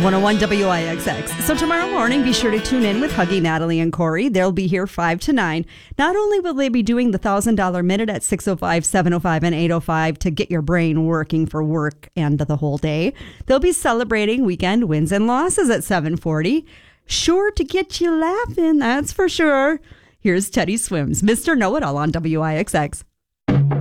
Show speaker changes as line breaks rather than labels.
101 WIXX. So tomorrow morning, be sure to tune in with Huggy, Natalie, and Corey. They'll be here 5 to 9. Not only will they be doing the $1,000 minute at 6:05, 7:05, and 8:05 to get your brain working for work and the whole day, they'll be celebrating weekend wins and losses at 7:40. Sure to get you laughing, that's for sure. Here's Teddy Swims, Mr. Know-It-All on WIXX.